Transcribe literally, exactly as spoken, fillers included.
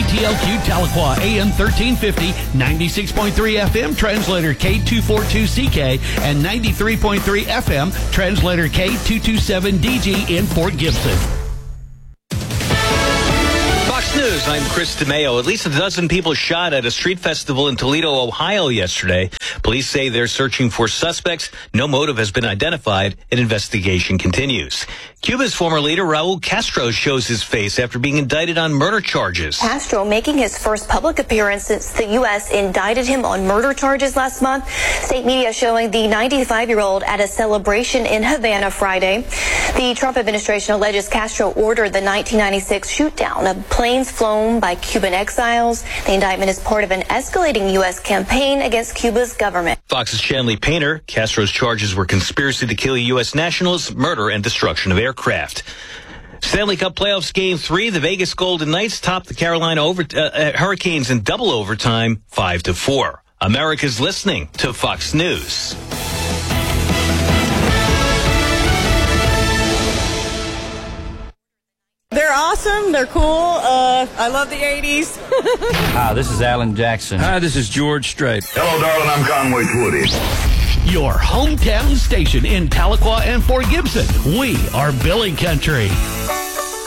T L Q Tahlequah, A M thirteen fifty, ninety-six point three F M, translator K two forty-two C K, and ninety-three point three F M, translator K two twenty-seven D G in Fort Gibson. Fox News, I'm Chris DeMeo. At least a dozen people shot at a street festival in Toledo, Ohio yesterday. Police say they're searching for suspects. No motive has been identified. An investigation continues. Cuba's former leader, Raul Castro, shows his face after being indicted on murder charges. Castro making his first public appearance since the U S indicted him on murder charges last month. State media showing the ninety-five-year-old at a celebration in Havana Friday. The Trump administration alleges Castro ordered the nineteen ninety-six shoot-down of planes flown by Cuban exiles. The indictment is part of an escalating U S campaign against Cuba's government. Fox's Shanley Painter. Castro's charges were conspiracy to kill U S nationals, murder, and destruction of aircraft. Stanley Cup Playoffs Game three, the Vegas Golden Knights topped the Carolina over, uh, Hurricanes in double overtime, five to four. America's listening to Fox News. They're awesome. They're cool. Uh, I love the eighties. Hi, this is Alan Jackson. Hi, this is George Strait. Hello, darling. I'm Conway Twitty. Your hometown station in Tahlequah and Fort Gibson. We are Billy Country.